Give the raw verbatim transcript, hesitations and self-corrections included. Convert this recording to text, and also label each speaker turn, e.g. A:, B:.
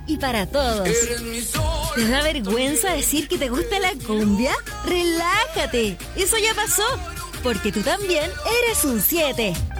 A: y para todos. ¿Te da vergüenza decir que te gusta la cumbia? ¡Relájate! Eso ya pasó, porque tú también eres un siete.